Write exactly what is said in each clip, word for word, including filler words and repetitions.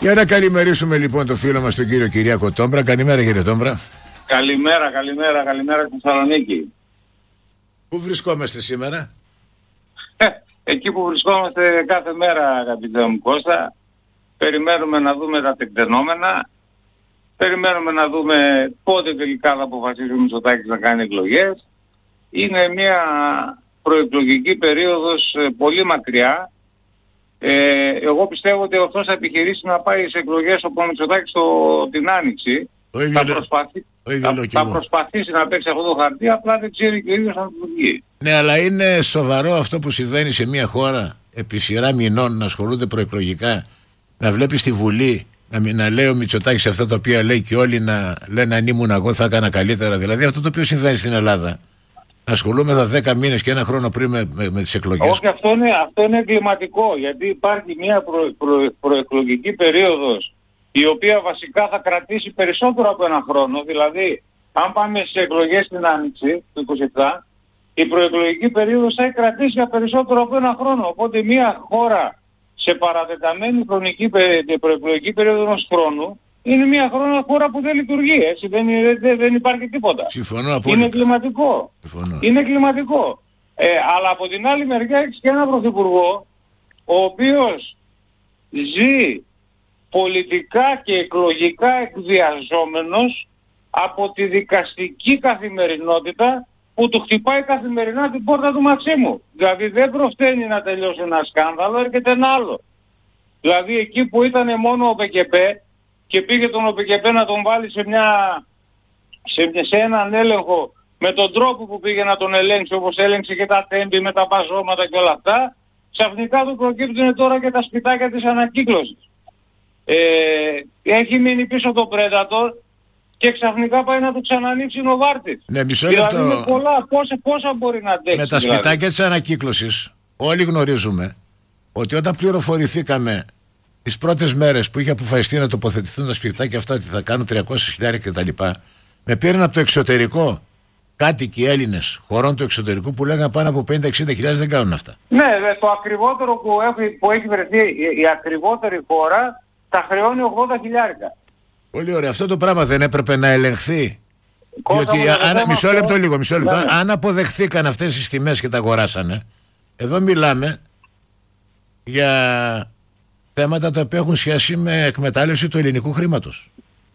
Για να καλημερίσουμε λοιπόν το φίλο μας τον κύριο Κυριάκο Τόμπρα. Καλημέρα κύριε Τόμπρα. Καλημέρα, καλημέρα, καλημέρα στη Θεσσαλονίκη. Πού βρισκόμαστε σήμερα? Ε, εκεί που βρισκόμαστε κάθε μέρα, αγαπητέ μου Κώστα. Περιμένουμε να δούμε τα τεκτενόμενα. Περιμένουμε να δούμε πότε τελικά θα αποφασίσει ο Μητσοτάκης να κάνει εκλογές. Είναι μια προεκλογική περίοδος πολύ μακριά. Ε, εγώ πιστεύω ότι αυτός θα επιχειρήσει να πάει σε εκλογές όπου ο Μητσοτάκης την Άνοιξη. Θα, προσπαθήσει, θα, θα προσπαθήσει να παίξει αυτό το χαρτί, απλά δεν ξέρει και ο ίδιος να το βγει. Ναι, αλλά είναι σοβαρό αυτό που συμβαίνει σε μια χώρα επί σειρά μηνών να ασχολούνται προεκλογικά, να βλέπει στη Βουλή να, να λέει ο Μητσοτάκης αυτά τα οποία λέει και όλοι να λένε αν ήμουν εγώ θα έκανα καλύτερα. Δηλαδή αυτό το οποίο συμβαίνει στην Ελλάδα. Ασχολούμαι δέκα μήνες και ένα χρόνο πριν με, με, με τις εκλογές. Όχι, αυτό είναι, αυτό είναι εγκληματικό, γιατί υπάρχει μια προ, προ, προεκλογική περίοδος η οποία βασικά θα κρατήσει περισσότερο από ένα χρόνο. Δηλαδή, αν πάμε σε εκλογές την Άνοιξη του είκοσι επτά, η προεκλογική περίοδος θα κρατήσει για περισσότερο από ένα χρόνο. Οπότε μια χώρα σε παρατεταμένη χρονική προεκλογική περίοδο ενός χρόνου είναι μια χρόνο χώρα που δεν λειτουργεί, έτσι, δεν, δεν, δεν υπάρχει τίποτα. Συμφωνώ απόλυτα. Είναι κλιματικό. Συμφωνώ. Είναι κλιματικό. Ε, αλλά από την άλλη μεριά έχεις και έναν πρωθυπουργό ο οποίος ζει πολιτικά και εκλογικά εκβιαζόμενος από τη δικαστική καθημερινότητα που του χτυπάει καθημερινά την πόρτα του Μαξίμου. Δηλαδή δεν προφταίνει να τελειώσει ένα σκάνδαλο, έρχεται ένα άλλο. Δηλαδή εκεί που ήταν μόνο ο ΠΚΠ και πήγε τον ΟΠΚΠ να τον βάλει σε, μια, σε, σε έναν έλεγχο με τον τρόπο που πήγε να τον ελέγξει, όπως έλεγξε και τα τέμπη με τα παζώματα και όλα αυτά, ξαφνικά του προκύπτουν τώρα και τα σπιτάκια της ανακύκλωσης. Ε, έχει μείνει πίσω το Predator και ξαφνικά πάει να του ξανανοίξει ο Νοβάρτης. Ναι, μισό λεπτό. Δηλαδή είναι πολλά, πόσα, πόσα μπορεί να αντέξει. Με τα δηλαδή. σπιτάκια της ανακύκλωσης όλοι γνωρίζουμε ότι όταν πληροφορηθήκαμε τις πρώτες μέρες που είχε αποφασιστεί να τοποθετηθούν τα σπιτάκια αυτά ότι θα κάνουν τριακόσιες χιλιάδες κτλ. Με πήραν από το εξωτερικό κάτοικοι Έλληνες χωρών του εξωτερικού που λέγανε πάνω από πενήντα εξήντα χιλιάδες δεν κάνουν αυτά. Ναι, το ακριβότερο που έχει, που έχει βρεθεί η, η ακριβότερη χώρα τα χρεώνει ογδόντα χιλιάρικα. Πολύ ωραία. Αυτό το πράγμα δεν έπρεπε να ελεγχθεί? Κόσα διότι αν, μισό λεπτό λίγο, μισό λεπτό. Ναι. Αν αποδεχθήκαν αυτές τις τιμές και τα αγοράσανε, εδώ μιλάμε για θέματα τα οποία έχουν σχέση με εκμετάλλευση του ελληνικού χρήματος.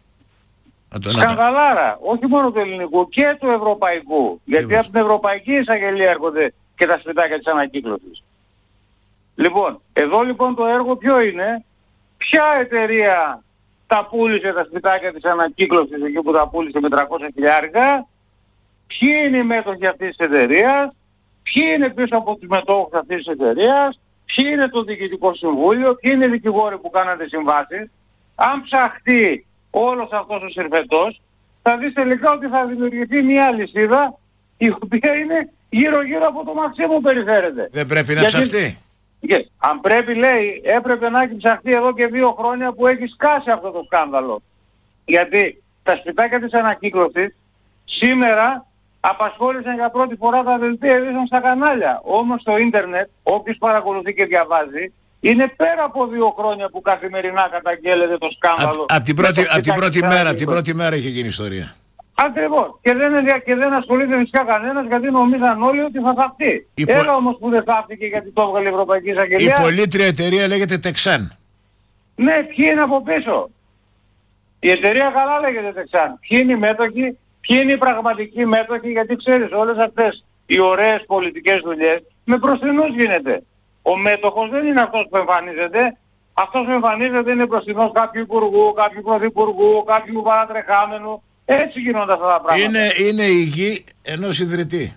Σκανδαλάρα, όχι μόνο του ελληνικού και του ευρωπαϊκού. Γιατί Λέβαια. από την ευρωπαϊκή εισαγγελία έρχονται και τα σπιτάκια της ανακύκλωσης. Λοιπόν, εδώ λοιπόν το έργο ποιο είναι? Ποια εταιρεία τα πούλησε τα σπιτάκια της ανακύκλωσης εκεί που τα πούλησε με τριακόσια χιλιάρικα? Ποιοι είναι οι μέτοχοι αυτής της εταιρείας? Ποιοι είναι πίσω από τους μετόχους αυτής της εταιρείας? Ποιοι είναι το διοικητικό συμβούλιο? Ποιοι είναι οι δικηγόροι που κάνανε συμβάσεις? Αν ψαχτεί όλος αυτός ο συρφετός, θα δεις τελικά ότι θα δημιουργηθεί μια αλυσίδα η οποία είναι γύρω-γύρω από το Μαξίμου περιφέρεται. Δεν πρέπει να Γιατί... ψαχτεί. Yes. Αν πρέπει, λέει, έπρεπε να έχει ψαχτεί εδώ και δύο χρόνια που έχει σκάσει αυτό το σκάνδαλο. Γιατί τα σπιτάκια της ανακύκλωσης σήμερα απασχόλησαν για πρώτη φορά τα δελτία ειδήσεων στα κανάλια. Όμως στο ίντερνετ, όποιος παρακολουθεί και διαβάζει, είναι πέρα από δύο χρόνια που καθημερινά καταγγέλλεται το σκάνδαλο. Από την πρώτη, απ την πρώτη μέρα, απ την πρώτη μέρα είχε γίνει ιστορία. Ακριβώς. Και δεν, και δεν ασχολείται φυσικά κανένας γιατί νομίζαν όλοι ότι θα θαυτεί. Η Έλα πο... όμως που δεν θαύτηκε γιατί το έβγαλε η Ευρωπαϊκή Εισαγγελία. Η πολύτρια εταιρεία λέγεται Texan. Ναι, ποιοι είναι από πίσω? Η εταιρεία καλά λέγεται Texan. Ποιοι είναι οι μέτοχοι, ποιοι είναι οι πραγματικοί μέτοχοι, γιατί ξέρεις όλες αυτές οι ωραίες πολιτικές δουλειές με μπροστινούς γίνεται. Ο μέτοχος δεν είναι αυτός που εμφανίζεται. Αυτός που εμφανίζεται είναι μπροστινός κάποιου υπουργού, κάποιου πρωθυπουργού, κάποιου παρατρεχάμενου. Έτσι γίνονται αυτά τα πράγματα. Είναι, είναι η γη ενός ιδρυτή.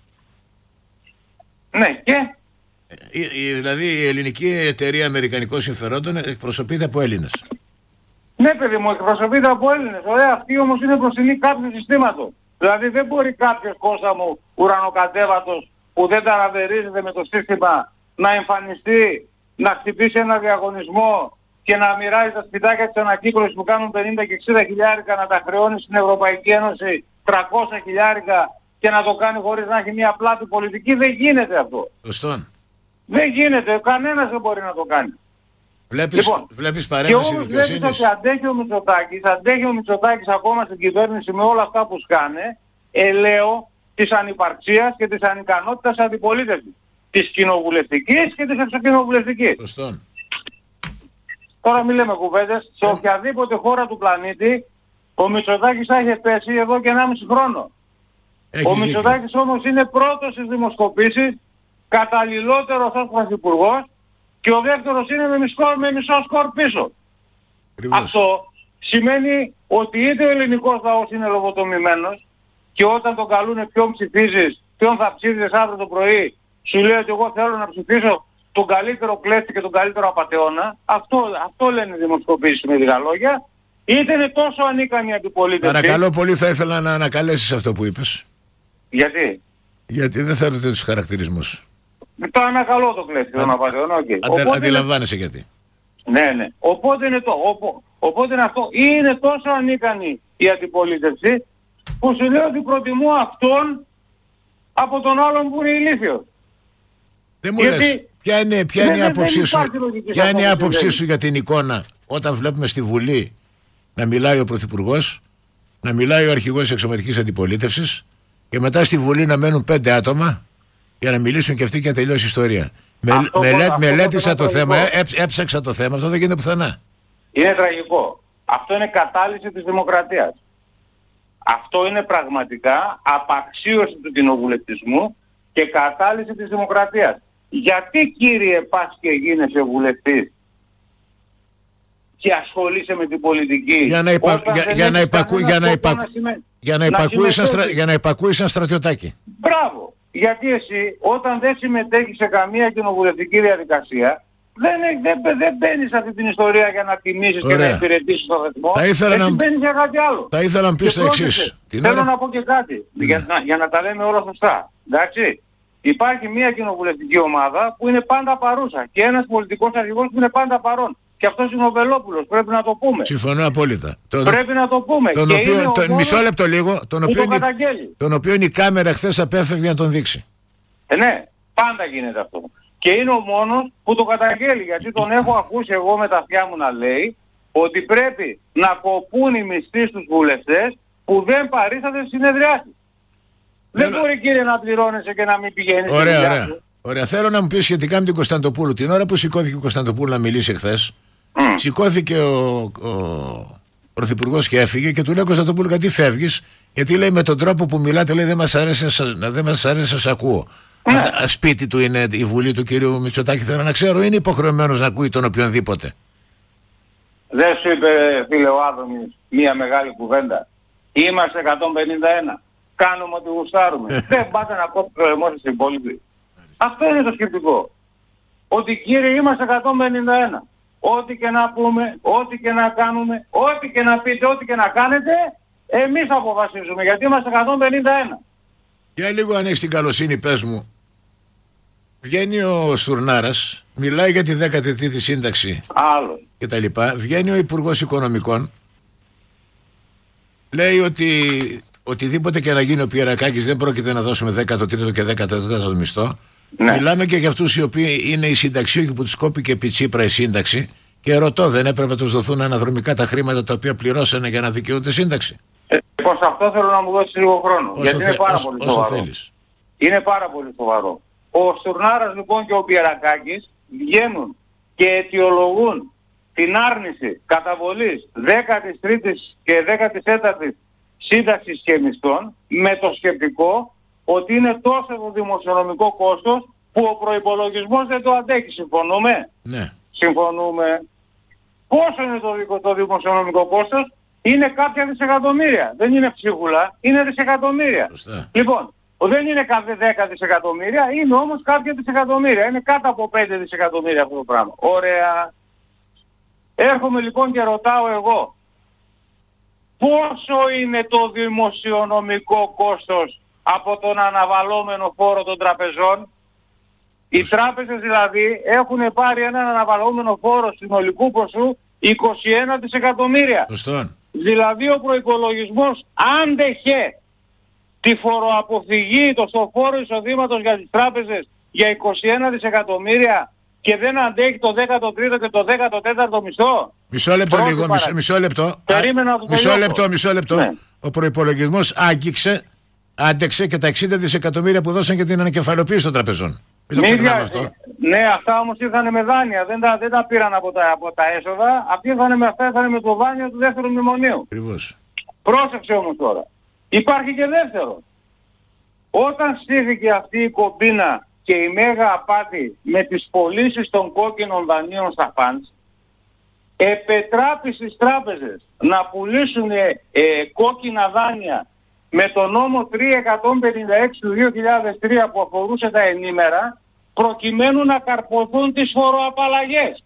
Ναι, και... Η, η, δηλαδή η ελληνική εταιρεία αμερικανικών συμφερόντων εκπροσωπείται από Έλληνες. Ναι, παιδί μου, εκπροσωπείται από Έλληνες. Ωραία, αυτοί όμως είναι μπροστινοί κάποιου συστήματος. Δηλαδή δεν μπορεί κάποιος, Κώστα μου, ουρανοκατέβατος που δεν ταραβερίζεται με το σύστημα να εμφανιστεί, να χτυπήσει ένα διαγωνισμό και να μοιράζει τα σπιτάκια της ανακύκλωσης που κάνουν πενήντα και εξήντα χιλιάρικα, να τα χρεώνει στην Ευρωπαϊκή Ένωση τριακόσια χιλιάρικα και να το κάνει χωρίς να έχει μια πλάτη πολιτική. Δεν γίνεται αυτό. Σωστό. Δεν γίνεται. Κανένας δεν μπορεί να το κάνει. Βλέπεις, λοιπόν, βλέπεις παρέμβαση δικαιοσύνης. Και όμως βλέπεις ότι αντέχει ο Μητσοτάκης, αντέχει ο Μητσοτάκης ακόμα στην κυβέρνηση με όλα αυτά που σκάνε, ελαίο της ανυπαρξίας και της ανικανότητας αντιπολίτευσης. Της κοινοβουλευτικής και της εξοκοινοβουλευτικής. Σωστό. Τώρα μην λέμε κουβέντες, σε οποιαδήποτε χώρα του πλανήτη ο Μητσοτάκης θα είχε πέσει εδώ και ενάμιση χρόνο. Έχεις ο Μητσοτάκης όμως είναι πρώτος στις δημοσκοπήσεις, καταλληλότερος ως πρωθυπουργός και ο δεύτερος είναι με μισό, με μισό σκορ πίσω. Ακριβώς. Αυτό σημαίνει ότι είτε ο ελληνικός λαός είναι λογοτομημένος και όταν τον καλούνε ποιον ψηφίζεις, ποιον θα ψήφισες αύριο το πρωί, σου λέει ότι εγώ θέλω να ψηφίσω τον καλύτερο κλέφτη και τον καλύτερο απατεώνα. Αυτό, αυτό λένε οι δημοσκοπήσεις με λίγα λόγια. Είτε είναι τόσο ανίκανη η αντιπολίτευση. Παρακαλώ πολύ, θα ήθελα να ανακαλέσεις αυτό που είπες. Γιατί? Γιατί δεν θέλω τους χαρακτηρισμούς. Το ανακαλώ το κλέφτη, τον απατεώνα. Okay. Αντε, αντιλαμβάνεσαι είναι... γιατί. Ναι, ναι. Οπότε είναι, το, οπό, οπότε είναι αυτό. Ή είναι τόσο ανίκανη η αντιπολίτευση που σου λέει ότι προτιμώ αυτόν από τον άλλον που είναι ηλίθιος. Δεν μου γιατί... λες, ποια είναι, ποια είναι η άποψή σου, ποια είναι η άποψή σου για την εικόνα όταν βλέπουμε στη Βουλή να μιλάει ο Πρωθυπουργός, να μιλάει ο αρχηγός της εξωματικής αντιπολίτευσης και μετά στη Βουλή να μένουν πέντε άτομα για να μιλήσουν και αυτοί και να τελειώσει η ιστορία. Με, αυτό, μελέ, αυτό, μελέτησα αυτό το θέμα, έ, έψαξα το θέμα, αυτό δεν γίνεται πουθενά. Είναι τραγικό. Αυτό είναι κατάλυση της δημοκρατίας. Αυτό είναι πραγματικά απαξίωση του κοινοβουλευτισμού και κατάλυση της δημοκρατίας. Γιατί, κύριε, πας και γίνεσαι βουλευτής και ασχολείσαι με την πολιτική για να, υπα... για, για, να υπακού... για, να υπακού... να για να υπακούεις σαν στρα... στρα... στρατιωτάκι. Μπράβο. Γιατί εσύ όταν δεν συμμετέχεις σε καμία κοινοβουλευτική διαδικασία δεν, δεν, δεν μπαίνεις σε αυτή την ιστορία για να τιμήσεις και να υπηρετήσεις τον θεσμό. Θα να... μπαίνεις για κάτι άλλο. Θα ήθελα να πεις το εξής. Θέλω ώρα... να πω και κάτι ναι. για, να, για να τα λέμε όλα σωστά. Εντάξει. Υπάρχει μια κοινοβουλευτική ομάδα που είναι πάντα παρούσα και ένας πολιτικός αρχηγός που είναι πάντα παρόν. Και αυτός είναι ο Βελόπουλος, πρέπει να το πούμε. Συμφωνώ απόλυτα. Πρέπει να το πούμε. Τον και οποίο, τον, μισό λεπτό λίγο, τον οποίο, το η, τον οποίο η κάμερα χθες απέφευγε να τον δείξει. Ε, ναι, πάντα γίνεται αυτό. Και είναι ο μόνος που το καταγγέλει, γιατί τον έχω ακούσει εγώ με τα αυτιά μου να λέει ότι πρέπει να κοπούν οι μισθοί στους βουλευτές που δεν παρίσταται στις συνεδριάσεις. Δεν μπορεί, κύριε, να πληρώνεσαι και να μην πηγαίνεις. Ωραία, ωραία. Ωραία. Θέλω να μου πεις σχετικά με την Κωνσταντοπούλου. Την ώρα που σηκώθηκε ο Κωνσταντοπούλου να μιλήσει χθες, mm. σηκώθηκε ο, ο Πρωθυπουργός και έφυγε και του λέει: Κωνσταντοπούλου, γιατί φεύγεις? Γιατί λέει με τον τρόπο που μιλάτε, λέει δεν μας αρέσει, δεν μας αρέσει να σας ακούω. Mm. Αυτά, σπίτι του είναι η Βουλή του κυρίου Μητσοτάκη, θέλω να ξέρω, είναι υποχρεωμένος να ακούει τον οποιονδήποτε? Δεν σου είπε, φίλε ο Άδωνης, μία μεγάλη κουβέντα? Είμαστε εκατόν πενήντα ένα. Κάνουμε ό,τι γουστάρουμε. Δεν πάτε να κόψετε το λαιμό στην υπόλοιπη. Αυτό είναι το σκεπτικό. Ότι, κύριε, είμαστε εκατόν πενήντα ένα. Ό,τι και να πούμε, ό,τι και να κάνουμε, ό,τι και να πείτε, ό,τι και να κάνετε, εμείς αποφασίζουμε. Γιατί είμαστε εκατόν πενήντα ένα. Για λίγο, αν έχεις την καλοσύνη, πες μου. Βγαίνει ο Στουρνάρας, μιλάει για τη δέκατη τρίτη σύνταξη και τα λοιπά. Βγαίνει ο Υπουργός Οικονομικών, λέει ότι οτιδήποτε και να γίνει ο Πιερακάκης δεν πρόκειται να δώσουμε δέκατο τρίτο και δέκατο τέταρτο μισθό. Ναι. Μιλάμε και για αυτούς οι οποίοι είναι οι συνταξιούχοι που τους κόπηκε επί Τσίπρα η σύνταξη. Και ρωτώ, δεν έπρεπε να τους δοθούν αναδρομικά τα χρήματα τα οποία πληρώσανε για να δικαιούνται σύνταξη? Ε, λοιπόν, σε αυτό θέλω να μου δώσεις λίγο χρόνο. Όσο γιατί θε, είναι πάρα όσο, πολύ όσο σοβαρό. Θέλεις. Είναι πάρα πολύ σοβαρό. Ο Στουρνάρας λοιπόν και ο Πιερακάκης βγαίνουν και αιτιολογούν την άρνηση καταβολής δέκατης τρίτης και δέκατης τέταρτης σύνταξης και μισθών με το σκεπτικό ότι είναι τόσο το δημοσιονομικό κόστος που ο προϋπολογισμός δεν το αντέχει. Συμφωνούμε? Ναι. Συμφωνούμε. Πόσο είναι το, το δημοσιονομικό κόστος? Είναι κάποια δισεκατομμύρια. Δεν είναι ψίχουλα, είναι δισεκατομμύρια. Σωστά. Λοιπόν, δεν είναι κάθε δέκα δισεκατομμύρια, είναι όμως κάποια δισεκατομμύρια. Είναι κάτω από πέντε δισεκατομμύρια αυτό το πράγμα. Ωραία. Έρχομαι λοιπόν και ρωτάω εγώ, πόσο είναι το δημοσιονομικό κόστος από τον αναβαλώμενο φόρο των τραπεζών? Οι τράπεζες δηλαδή έχουν πάρει έναν αναβαλώμενο φόρο συνολικού ποσού είκοσι ένα δισεκατομμύρια. Σωστό. Δηλαδή ο προϋπολογισμός άντεχε τη φοροαποφυγή, το στο φόρο εισοδήματος για τις τράπεζες για είκοσι ένα δισεκατομμύρια και δεν αντέχει το δέκατο τρίτο και το δέκατο τέταρτο μισθό. Μισό λεπτό Πρώτη λίγο, μισό, μισό λεπτό. Περίμενα να το μισό λεπτό, μισό λεπτό. Ναι. Ο προϋπολογισμός άγγιξε, άντεξε και τα εξήντα δισεκατομμύρια που δώσαν για την ανακεφαλοποίηση των τραπεζών. Μην το ξεχνάμε αυτό. Ναι, αυτά όμως ήρθαν με δάνεια. Δεν τα, δεν τα πήραν από τα, από τα έσοδα. Αυτοί ήρθαν με αυτά, ήρθαν με το δάνειο του δεύτερου μνημονίου. Ακριβώς. Πρόσεξε όμως τώρα. Υπάρχει και δεύτερο. Όταν στήθηκε αυτή η κομπίνα και η μέγα απάτη με τις πωλήσεις των κόκκινων δανείων στα φαντς, επετράπη στις τράπεζες να πουλήσουν ε, ε, κόκκινα δάνεια με το νόμο τριακόσια πενήντα έξι του δύο χιλιάδες τρία που αφορούσε τα ενήμερα, προκειμένου να καρποθούν τις φοροαπαλλαγές.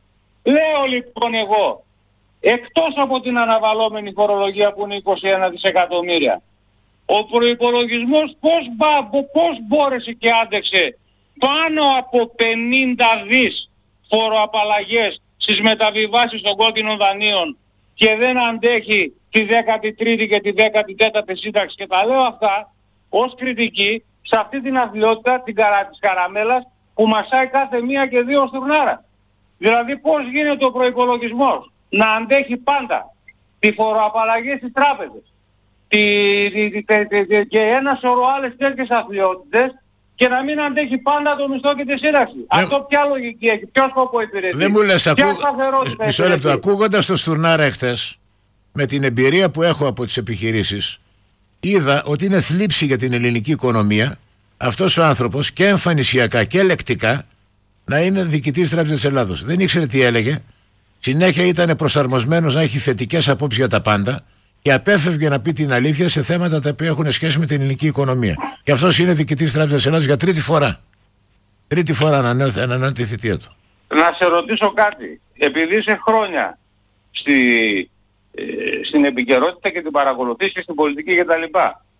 Λέω λοιπόν εγώ, εκτός από την αναβαλώμενη φορολογία που είναι είκοσι ένα δισεκατομμύρια, ο προϋπολογισμός πώς, πώς μπόρεσε και άντεξε πάνω από πενήντα δις φοροαπαλλαγές στις μεταβιβάσεις των κόκκινων δανείων και δεν αντέχει τη δέκατη τρίτη και τη δέκατη τέταρτη σύνταξη. Και τα λέω αυτά ως κριτική σε αυτή την αθλειότητα την καρα, της καραμέλας που μασάει κάθε μία και δύο στουρνάρα. Δηλαδή πώς γίνεται ο προϋπολογισμός να αντέχει πάντα τη φοροαπαλλαγή στις τράπεζες τη, τη, τη, τη, τη, τη, και ένα σωρό άλλες τέτοιες αθλειότητες και να μην αντέχει πάντα το μισθό και τη σύνταξη. Ναι. Αυτό ποια λογική έχει, ποιο σκοπό υπηρετεί. Δεν μου λες, ακού... μισό λεπτό, ακούγοντας το Στουρνάρα εχθές, με την εμπειρία που έχω από τις επιχειρήσεις, είδα ότι είναι θλίψη για την ελληνική οικονομία αυτός ο άνθρωπος και εμφανισιακά και λεκτικά να είναι διοικητής Τράπεζας της Ελλάδος. Δεν ήξερε τι έλεγε, συνέχεια ήταν προσαρμοσμένος να έχει θετικές απόψεις για τα πάντα και απέφευγε να πει την αλήθεια σε θέματα τα οποία έχουν σχέση με την ελληνική οικονομία. Και αυτός είναι διοικητής Τράπεζας της Ελλάδος για τρίτη φορά. Τρίτη φορά ανανεώνει τη θητεία του. Να σε ρωτήσω κάτι. Επειδή είσαι χρόνια στη, ε, στην επικαιρότητα και την παρακολουθείς και στην πολιτική κτλ.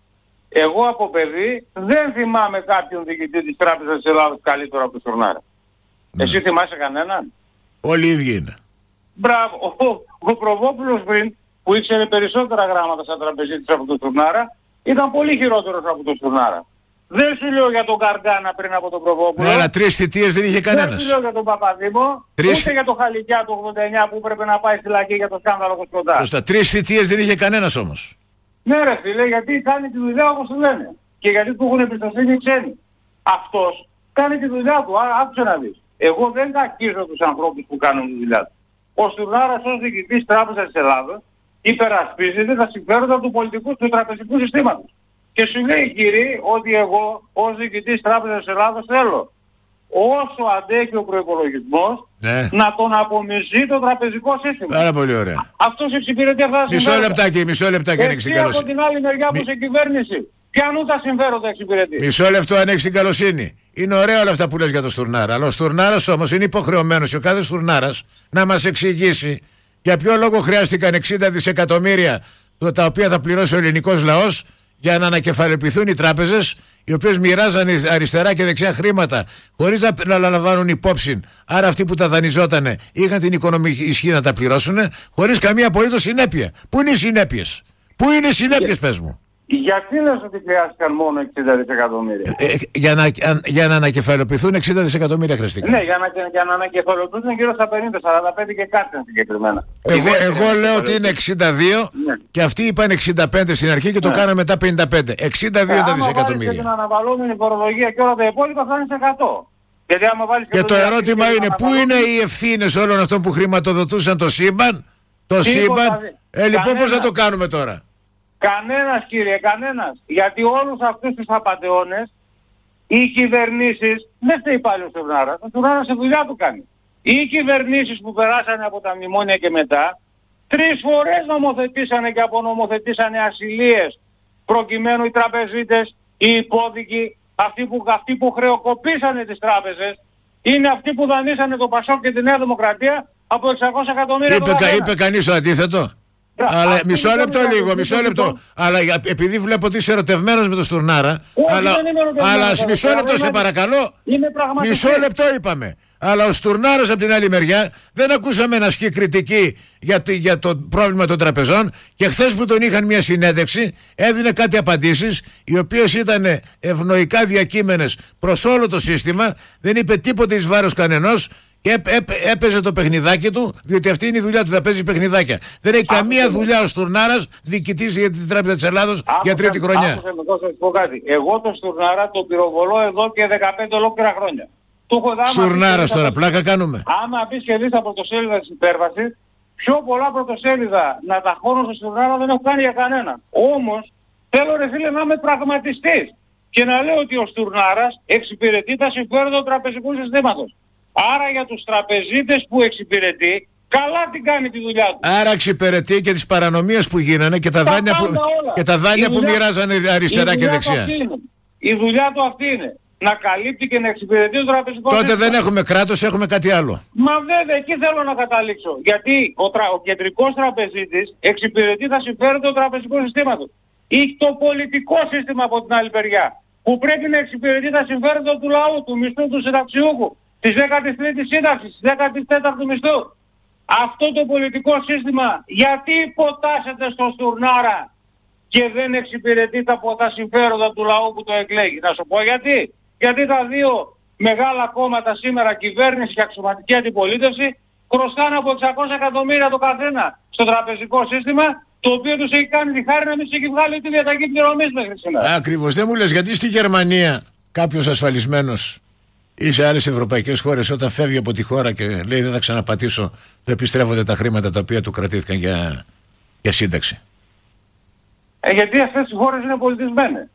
Εγώ από παιδί δεν θυμάμαι κάποιον διοικητή της Τράπεζας της Ελλάδος καλύτερο από τον Στουρνάρα. Ναι. Εσύ θυμάσαι κανέναν? Όλοι οι ίδιοι είναι. Μπράβο. Ο, ο Προβόπουλος πριν, που ήξερε περισσότερα γράμματα σαν τραπεζίτης από τον Στουρνάρα, ήταν πολύ χειρότερος από τον Στουρνάρα. Δεν σου λέω για τον Καργκάνα πριν από τον Προβόπουλο. Ναι, αλλά τρεις θητείες δεν είχε κανένας. Δεν σου λέω για τον Παπαδήμο, τρεις... ούτε για τον Χαλικιά του ογδόντα εννιά που έπρεπε να πάει στη φυλακή για το σκάνδαλο Κοσκοντά. Σωστά. Τρεις θητείες δεν είχε κανένας όμως. Ναι ρε φίλε, γιατί κάνει τη δουλειά όπως του λένε. Και γιατί του έχουν εμπιστοσύνη ξένοι. Αυτός κάνει τη δουλειά του. Άρα άκουσε να δεις. Εγώ δεν κακίζω τους ανθρώπους που κάνουν τη δουλειά του. Ο Στουρνάρας ως διοικητής Τράπεζας της Ελλάδος υπερασπίζεται τα συμφέροντα του πολιτικού, του τραπεζικού συστήματος. Και σου λέει κύριε ότι εγώ ως διοικητής Τράπεζας της Ελλάδος θέλω όσο αντέχει ο προϋπολογισμός ναι. να τον απομυζεί το τραπεζικό σύστημα. Πάρα πολύ ωραία. Αυτός εξυπηρετεί αυτά τα μισό συμφέροντα. Λεπτάκι, μισό λεπτάκι αν έχεις την καλοσύνη. Από την άλλη μεριά που σε κυβέρνηση. Ποιανού τα συμφέροντα εξυπηρετεί. Μισό λεπτό αν έχεις την καλοσύνη. Είναι ωραία όλα αυτά που λες για τον Στουρνάρα. Αλλά ο Στουρνάρας όμως είναι υποχρεωμένος, ο κάθε Στουρνάρας, να μας εξηγήσει για ποιο λόγο χρειάστηκαν εξήντα δισεκατομμύρια τα οποία θα πληρώσει ο ελληνικός λαός για να ανακεφαλαιοποιηθούν οι τράπεζες, οι οποίες μοιράζανε αριστερά και δεξιά χρήματα χωρίς να λαμβάνουν υπόψη. Άρα αυτοί που τα δανειζότανε είχαν την οικονομική ισχύ να τα πληρώσουν χωρίς καμία απολύτως συνέπεια. Πού είναι οι συνέπειες? Πού είναι οι συνέπειες, πες μου? Γιατί λες ότι χρειάστηκαν μόνο εξήντα δισεκατομμύρια? Ε, ε, για, να, για να ανακεφαλαιοποιηθούν εξήντα δισεκατομμύρια χρειαστήκαν. Ναι, για να, για να ανακεφαλαιοποιηθούν γύρω στα πενήντα, σαράντα πέντε και κάτι συγκεκριμένα. Εγώ, εγώ λέω ότι είναι εξήντα δύο ναι. και αυτοί είπαν εξήντα πέντε στην αρχή και το ναι. κάνανε μετά πενήντα πέντε. εξήντα δύο ε, τα δισεκατομμύρια. Αν βάλεις και την αναβαλώμενη φορολογία και όλα τα υπόλοιπα θα είναι σε εκατό. Γιατί άμα βάλεις και, και το, το ερώτημα είναι πού είναι οι ευθύνες όλων αυτών που χρηματοδοτούσαν το σύμπαν. Το σύμπαν. Ε, λοιπόν πώς θα το κάνουμε τώρα? Κανένας κύριε, κανένας. Γιατί όλους αυτούς τους απατεώνες οι κυβερνήσεις, δεν φταίει πάλι ο Στουρνάρας, ο Στουρνάρας σε δουλειά του κάνει. Οι κυβερνήσεις που περάσανε από τα μνημόνια και μετά, τρεις φορές νομοθετήσανε και απονομοθετήσανε ασυλίες προκειμένου οι τραπεζίτες, οι υπόδικοι, αυτοί που, αυτοί που χρεοκοπήσανε τις τράπεζες, είναι αυτοί που δανείσανε το Πασόκ και τη Νέα Δημοκρατία από εξακόσια εκατομμύρια. Είπε, κα, είπε κανείς το αντίθετο? Αλλά μισό λεπτό λίγο, μισό λεπτό. Αλλά επειδή βλέπω ότι είσαι ερωτευμένος με τον Στουρνάρα. Αλλά, αλλά μισό λεπτό σε παρακαλώ. Μισό λεπτό είπαμε. Αλλά ο Στουρνάρας από την άλλη μεριά δεν ακούσαμε να ασκεί κριτική για, τη, για το πρόβλημα των τραπεζών, και χθες που τον είχαν μια συνέντευξη έδινε κάτι απαντήσεις οι οποίες ήταν ευνοϊκά διακείμενες προς όλο το σύστημα, δεν είπε τίποτε εις βάρος κανενός και έπ, έπ, έπαιζε το παιχνιδάκι του, διότι αυτή είναι η δουλειά του, να παίζει παιχνιδάκια. Δεν έχει Άκουσε καμία με. δουλειά ο Στουρνάρας διοικητής για την Τράπεζα της Ελλάδος για τρίτη χρονιά. Άκουσε με, θα σας πω κάτι. Εγώ τον Στουρνάρα τον πυροβολώ εδώ και δεκαπέντε ολόκληρα χρόνια. Στουρνάρας τώρα, πλάκα κάνουμε. Άμα μπεις και δεις τα πρωτοσέλιδα της υπέρβασης, πιο πολλά πρωτοσέλιδα να τα χώνω στο Στουρνάρα δεν έχω κάνει για κανένα. Όμως θέλω ρε φίλε να είμαι πραγματιστής και να λέω ότι ο Στουρνάρας εξυπηρετεί τα συμφέροντα του τραπεζικού συστήματος. Άρα για τους τραπεζίτες που εξυπηρετεί, καλά την κάνει τη δουλειά του. Άρα εξυπηρετεί και τις παρανομίες που γίνανε και τα, τα δάνεια, που, και τα δάνεια δουλειά, που μοιράζανε αριστερά και δεξιά. Η δουλειά του αυτή είναι. Να καλύπτει και να εξυπηρετεί το τραπεζικό Τότε σύστημα. δεν έχουμε κράτος, έχουμε κάτι άλλο. Μα βέβαια, εκεί θέλω να καταλήξω. Γιατί ο, τρα... ο κεντρικός τραπεζίτης εξυπηρετεί τα συμφέροντα του τραπεζικού συστήματος. Ή το πολιτικό σύστημα από την άλλη μεριά, που πρέπει να εξυπηρετεί τα συμφέροντα του λαού, του μισθού του συνταξιούχου, της δέκατης τρίτης σύνταξης, της δέκατης τέταρτου μισθού. Αυτό το πολιτικό σύστημα γιατί υποτάσσεται στο Στουρνάρα και δεν εξυπηρετείται από τα συμφέροντα του λαού που το εκλέγει? Να σου πω γιατί. Γιατί τα δύο μεγάλα κόμματα σήμερα, κυβέρνηση και αξιωματική αντιπολίτευση, χρωστάνε από εξακόσια εκατομμύρια το καθένα στο τραπεζικό σύστημα, το οποίο τους έχει κάνει τη χάρη να μην τους έχει βγάλει τη διαταγή πληρωμής μέχρι σήμερα. Ακριβώς. Δεν μου λες γιατί στη Γερμανία κάποιος ασφαλισμένος ή σε άλλες ευρωπαϊκές χώρες, όταν φεύγει από τη χώρα και λέει δεν θα ξαναπατήσω, του επιστρέφονται τα χρήματα τα οποία του κρατήθηκαν για, για σύνταξη? Ε, γιατί αυτές οι χώρες είναι πολιτισμένες.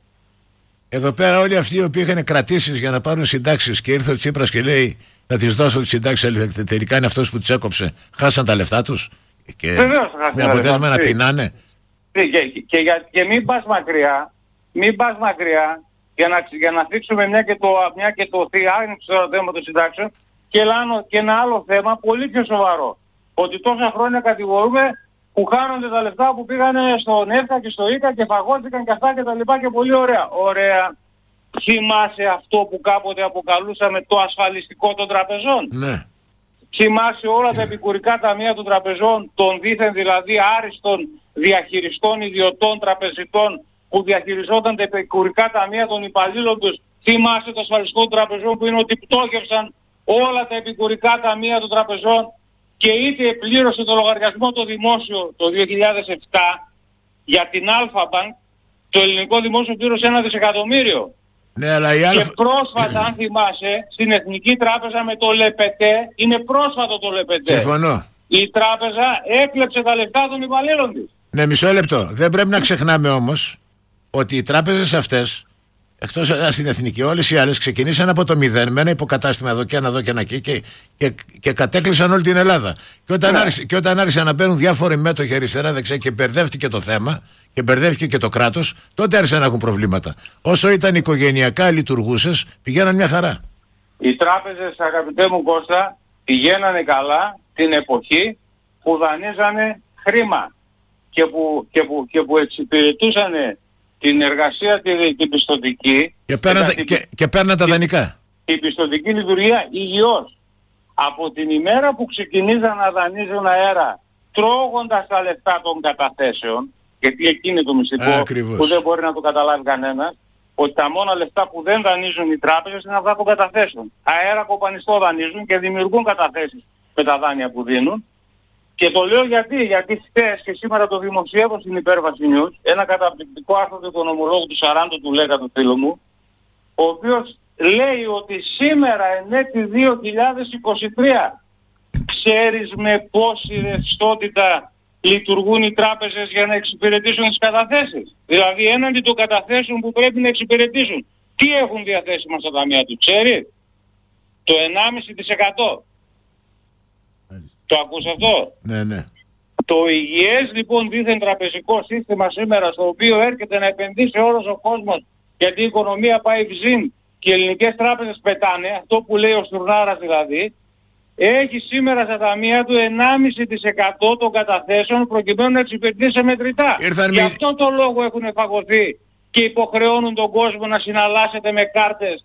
Εδώ πέρα όλοι αυτοί οι οποίοι είχαν κρατήσεις για να πάρουν συντάξεις και ήρθε ο Τσίπρας και λέει θα τις δώσω τις συντάξεις, αλλά τελικά είναι αυτός που τις έκοψε, χάσαν τα λεφτά τους και Βεβαίως, με αποτέλεσμα να πεινάνε. Και, και, και, για, και μην πας μακριά, μην πας μακριά για να, για να θίξουμε μια και το, μια και το άνοιξε το θέμα των συντάξεων και, λάνω, και ένα άλλο θέμα πολύ πιο σοβαρό. Ότι τόσα χρόνια κατηγορούμε που χάνονται τα λεφτά που πήγανε στον ΕΦΚΑ και στο ΙΚΑ και φαγώθηκαν και αυτά και τα λοιπά και πολύ ωραία. Ωραία. Θυμάσαι αυτό που κάποτε αποκαλούσαμε το ασφαλιστικό των τραπεζών? Ναι. Θυμάσαι όλα τα επικουρικά ταμεία των τραπεζών, των δίθεν δηλαδή άριστων διαχειριστών, ιδιωτών, τραπεζιτών που διαχειριζόταν τα επικουρικά ταμεία των υπαλλήλων τους? Θυμάσαι το ασφαλιστικό των τραπεζών που είναι ότι πτώχευσαν όλα τα επικουρικά ταμεία των τραπεζών και είτε πλήρωσε το λογαριασμό το δημόσιο το δύο χιλιάδες επτά για την Αλφα-Bank, το ελληνικό δημόσιο πλήρωσε ένα δισεκατομμύριο. Ναι, αλλά η Και Αλφα... πρόσφατα, αν θυμάσαι, στην Εθνική Τράπεζα με το ΛΕΠΕΤΕ, είναι πρόσφατο το ΛΕΠΕΤΕ. Συμφωνώ. Η τράπεζα έκλεψε τα λεφτά των υπαλλήλων της. Ναι, μισό λεπτό. Δεν πρέπει να ξεχνάμε όμως ότι οι τράπεζες αυτές, εκτός στην Εθνική, όλες οι άλλες ξεκινήσαν από το μηδέν με ένα υποκατάστημα εδώ και ένα εδώ και ένα εκεί και, και, και κατέκλυσαν όλη την Ελλάδα. Και όταν, ναι. άρχισε, και όταν άρχισαν να μπαίνουν διάφοροι μέτοχοι αριστερά-δεξιά και μπερδεύτηκε το θέμα και μπερδεύτηκε και το κράτος, τότε άρχισαν να έχουν προβλήματα. Όσο ήταν οικογενειακά λειτουργούσες, πηγαίναν μια χαρά. Οι τράπεζες, αγαπητέ μου Κώστα, πηγαίνανε καλά την εποχή που δανείζανε χρήμα και που, και που, και που εξυπηρετούσαν την εργασία την, την πιστωτική και παίρναν τα, και, και παίρνα τα δανεικά. Η πιστωτική λειτουργία υγιώς. Από την ημέρα που ξεκινήσαν να δανείζουν αέρα τρώγοντας τα λεφτά των καταθέσεων, γιατί εκεί είναι το μυστικό που δεν μπορεί να το καταλάβει κανένας, ότι τα μόνα λεφτά που δεν δανείζουν οι τράπεζες είναι αυτά των καταθέσεων. Αέρα κοπανιστό δανείζουν και δημιουργούν καταθέσεις με τα δάνεια που δίνουν. Και το λέω γιατί, γιατί χτες και σήμερα το δημοσιεύω στην Υπέρβαση News, ένα καταπληκτικό άρθρο του οικονομολόγου του Σαράντο του Λέκα, του φίλου μου, ο οποίος λέει ότι σήμερα εν έτη δύο χιλιάδες είκοσι τρία ξέρεις με πόση ρευστότητα λειτουργούν οι τράπεζες για να εξυπηρετήσουν τις καταθέσεις? Δηλαδή έναντι των καταθέσεων που πρέπει να εξυπηρετήσουν, τι έχουν διαθέσιμα στα ταμεία του, ξέρει? Το ενάμιση τοις εκατό. Το ακούς αυτό? Ναι, ναι. Το υγιές λοιπόν δίθεν τραπεζικό σύστημα σήμερα, στο οποίο έρχεται να επενδύσει όλος ο κόσμος, γιατί η οικονομία πάει βζίν και οι ελληνικές τράπεζες πετάνε, αυτό που λέει ο Στουρνάρας δηλαδή, έχει σήμερα στα ταμεία του ενάμιση τοις εκατό των καταθέσεων προκειμένου να εξυπηρετήσει σε μετρητά. Ήρθαν Γι' μη... αυτό το λόγο έχουν φαγωθεί και υποχρεώνουν τον κόσμο να συναλλάσσεται με κάρτες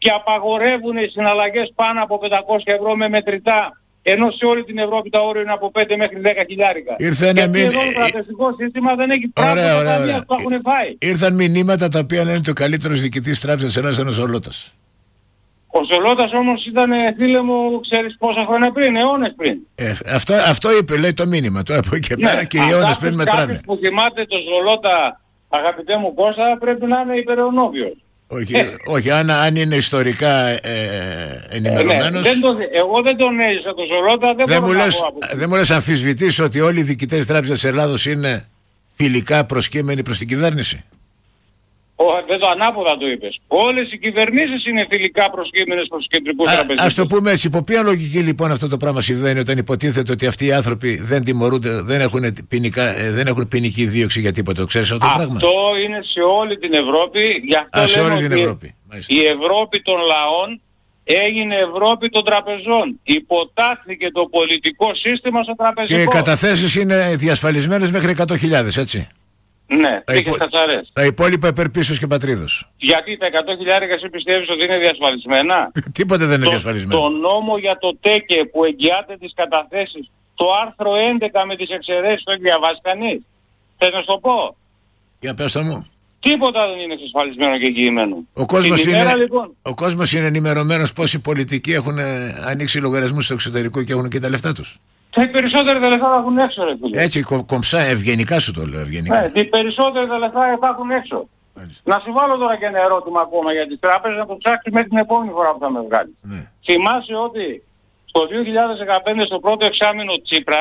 και απαγορεύουν οι συναλλαγές πάνω από πεντακόσια ευρώ με μετρητά, ενώ σε όλη την Ευρώπη τα όρια είναι από πέντε μέχρι δέκα χιλιάρικα. Ήρθε Γιατί μην... εδώ το τραπεζικό σύστημα δεν έχει πράγματα τα οποία το έχουν φάει. Ήρθαν μηνύματα τα οποία λένε ότι ο καλύτερος διοικητής τράπεζας της Ελλάδας ήταν ο Ζολώτας. Ο Ζολώτας όμως ήταν, φίλε μου, ξέρεις πόσα χρόνια πριν, αιώνες πριν. Ε, αυτό, αυτό είπε, λέει το μήνυμα. Τώρα από εκεί και πέρα, ναι, και οι αιώνες πριν μετράνε. Κάποιος που θυμάται το Ζολώτα, αγαπητέ μου Κώστα, πρέπει να είναι υπεραιωνόβιος. Όχι, ε, όχι αν, αν είναι ιστορικά ε, ενημερωμένος. Ε, ναι, δεν το, εγώ δεν τον έζησα το Ζολώτα, δεν, δεν μπορώ μου να λες, πω από... Δεν μου λες αμφισβητείς ότι όλοι οι διοικητές της Τράπεζας της Ελλάδος είναι φιλικά προσκύμενοι προς την κυβέρνηση? Ο, δεν το ανάποδα το είπες. Όλες οι κυβερνήσεις είναι φιλικά προσκύμενες προς τους κεντρικούς τραπεζίτες. Ας το πούμε έτσι. Υπό ποια λογική λοιπόν αυτό το πράγμα συμβαίνει όταν υποτίθεται ότι αυτοί οι άνθρωποι δεν τιμωρούνται, δεν έχουν, ποινικά, δεν έχουν ποινική δίωξη για τίποτα? Το ξέρεις αυτό το πράγμα? Αυτό είναι σε όλη την Ευρώπη. Γι' αυτό Α, σε όλη ότι την Ευρώπη. Η Ευρώπη των λαών έγινε Ευρώπη των τραπεζών. Υποτάχθηκε το πολιτικό σύστημα στο τραπεζικό. Και οι καταθέσεις είναι διασφαλισμένες μέχρι εκατό χιλιάδες, έτσι? Ναι, τα, υπο... τα υπόλοιπα υπερπίσους και πατρίδος. Γιατί τα εκατό χιλιάδες εσύ πιστεύεις ότι είναι διασφαλισμένα? Τίποτε δεν είναι το, διασφαλισμένο. Το νόμο για το ΤΕΚΕ που εγγυάται τις καταθέσεις, το άρθρο έντεκα με τις εξαιρέσεις, το έχει διαβάσει κανείς? Θες να σου το πω? Για πες το μου. Τίποτα δεν είναι εξασφαλισμένο και εγγυημένο. Ο κόσμος είναι, ημέρα, λοιπόν... ο κόσμος είναι ενημερωμένος πόσοι πολιτικοί έχουν ανοίξει λογαριασμούς στο εξωτερικό και έχουν και τα λεφτά τους? Τα περισσότερα τα λεφτά θα έχουν έξω, ρε φίλε. Έτσι, κο, κομψά, ευγενικά σου το λέω. Ευγενικά. Ναι, οι περισσότερα τα λεφτά θα έχουν έξω. Μάλιστα. Να σου βάλω τώρα και ένα ερώτημα ακόμα για τις τράπεζες, να το ψάξεις μέχρι την επόμενη φορά που θα με βγάλει. Ναι. Θυμάσαι ότι στο δύο χιλιάδες δεκαπέντε, στο πρώτο εξάμηνο Τσίπρα,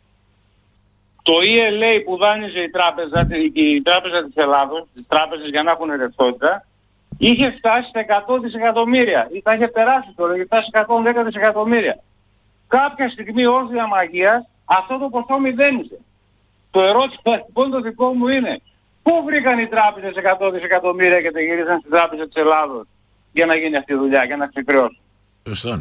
το ι ελ έι που δάνειζε η τράπεζα, η τράπεζα της Ελλάδος, τις τράπεζες για να έχουν ρευστότητα, είχε φτάσει στα εκατό δισεκατομμύρια. Τα είχε περάσει τώρα, είχε φτάσει εκατόν δέκα δισεκατομμύρια. Κάποια στιγμή ως διαμαγείας αυτό το ποσό μηδένισε. Το ερώτημα λοιπόν το δικό μου είναι, πού βρήκαν οι τράπεζες εκατό δισεκατομμύρια και τα γύρισαν στην Τράπεζα της Ελλάδος για να γίνει αυτή η δουλειά, για να ξεκρεώσουν? Σωστό.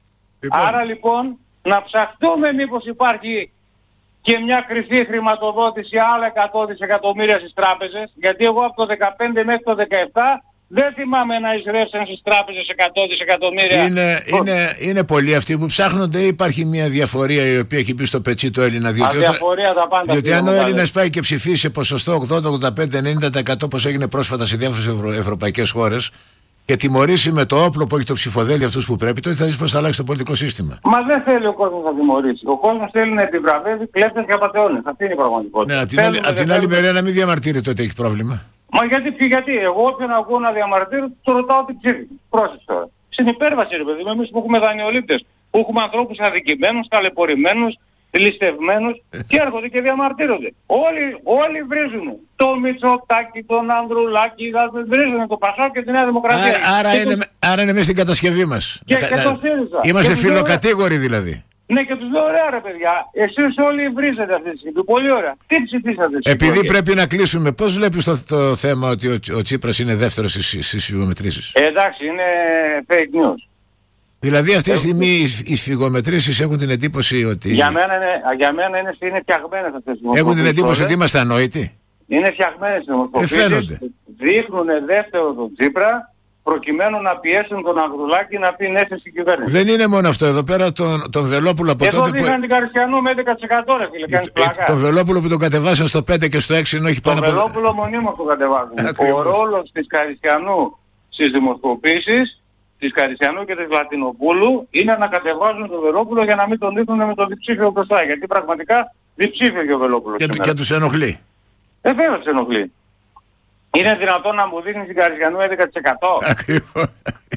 Άρα λοιπόν να ψαχτούμε μήπως υπάρχει και μια κρυφή χρηματοδότηση άλλα εκατό δισεκατομμύρια στις τράπεζες, γιατί εγώ από το δεκαπέντε μέχρι το δεκαεπτά δεν θυμάμαι να εισρεύσαν στις τράπεζες εκατό δισεκατομμύρια. Είναι, είναι, είναι πολλοί αυτοί που ψάχνονται, ή υπάρχει μια διαφορία η οποία έχει μπει στο πετσί το Έλληνα? Διότι, όταν, τα πάντα διότι αν ο Έλληνας πάει και ψηφίσει σε ποσοστό ογδόντα, ογδόντα πέντε, ενενήντα τοις εκατό όπως έγινε πρόσφατα σε διάφορες ευρω, ευρωπαϊκές χώρες και τιμωρήσει με το όπλο που έχει το ψηφοδέλτιο αυτούς που πρέπει, τότε θα δεις πώς θα αλλάξει το πολιτικό σύστημα. Μα δεν θέλει ο κόσμος να τιμωρήσει. Ο κόσμος θέλει να επιβραβεύει κλέφτες και απατεώνες. Αυτή είναι η πραγματικότητα. Ναι, απ' την άλλη, απ την άλλη μεριά να μην διαμαρτύρεται ότι έχει πρόβλημα. Μα γιατί, γιατί, εγώ όποιον ακούω να διαμαρτύρω, το ρωτάω τι ψήφι. Πρόσεξε τώρα. Στην υπέρβαση, ρε παιδί μου, εμείς που έχουμε δανειολήπτες, που έχουμε ανθρώπους αδικημένους, ταλαιπωρημένους, ληστευμένους και έρχονται και διαμαρτύρονται. Όλοι, όλοι βρίζουν. Το Μητσοτάκη, τον Ανδρουλάκη, βρίζουν το Πασόκ και τη Νέα Δημοκρατία. Άρα, άρα, είναι, το... άρα είναι μέσα στην κατασκευή μας. Και, και το ΣΥΡΙΖΑ. Είμαστε φιλοκατήγοροι δηλαδή. Ναι, και τους λέω ωραία ρε παιδιά, εσείς όλοι βρίζετε αυτή τη στιγμή, πολύ ωραία. Τι ψηφίσατε? Επειδή πρέπει να κλείσουμε, πώς βλέπεις το, το θέμα ότι ο, ο Τσίπρας είναι δεύτερος στις, στις φυγομετρήσεις? Ε, εντάξει, είναι fake news. Δηλαδή αυτή τη στιγμή οι, οι σφυγομετρήσεις έχουν την εντύπωση ότι... Για μένα είναι, για μένα είναι, είναι φτιαγμένες αυτές τις δημοσκοπήσεις. Έχουν την εντύπωση ότι είμαστε ανόητοι. Είναι φτιαγμένες οι δημοσκοπήσεις. Δείχνουν δεύτερο τον Τσίπρα, προκειμένου να πιέσουν τον Ανδρουλάκη να πει ναι στην κυβέρνηση. Δεν είναι μόνο αυτό. Εδώ πέρα τον, τον Βελόπουλο από εδώ τότε που... Εδώ δείχναν την Καριστιανού με έντεκα τοις εκατό ρε φίλε, κάνεις πλάκα. Τον Βελόπουλο που τον κατεβάσαν στο πέντε και στο έξι ενώ έχει πάνω από... Τον Βελόπουλο μονίμως τον κατεβάζουν. Ο ρόλος της Καριστιανού στις δημοσκοπήσεις, της Καριστιανού και της Λατινοπούλου, είναι να κατεβάζουν τον Βελόπουλο για να μην τον δείχνουν με τον διψήφιο μπροστά. Γιατί πραγματικά διψήφιο ο Βελόπουλος. Και, και τους ενοχλεί. Ε, βέβαια τους ενοχλεί. Είναι δυνατόν να μου δείχνει την Καριστιανού έντεκα τοις εκατό? Ακριβώς.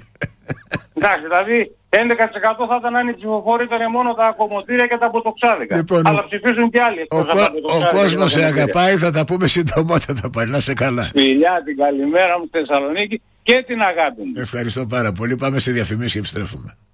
Εντάξει, δηλαδή έντεκα τοις εκατό θα ήταν αν οι ψηφοφόροι ήταν μόνο τα κομμωτήρια και τα ποτοξάδικα. Λοιπόν, αλλά ψηφίζουν και άλλοι. Ο, ο, ο κόσμος σε αγαπάει, θα τα πούμε συντομότατα πάλι. Να σε καλά. Φιλιά, την καλημέρα μου στη Θεσσαλονίκη και την αγάπη μου. Ευχαριστώ πάρα πολύ. Πάμε σε διαφημίσεις και επιστρέφουμε.